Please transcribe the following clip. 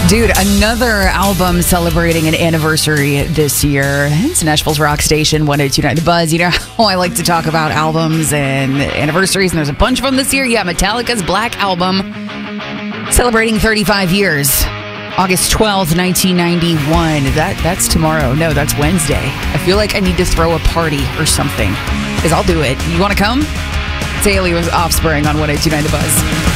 Dude, another album celebrating an anniversary this year. It's Nashville's Rock Station, 102.9 The Buzz. You know how I like to talk about albums and anniversaries, and there's a bunch of them this year. Yeah, Metallica's Black Album, celebrating 35 years. August 12th, 1991. That's tomorrow. No, that's Wednesday. I feel like I need to throw a party or something, because I'll do it. You want to come? It's Haley with Offspring on 102.9 The Buzz.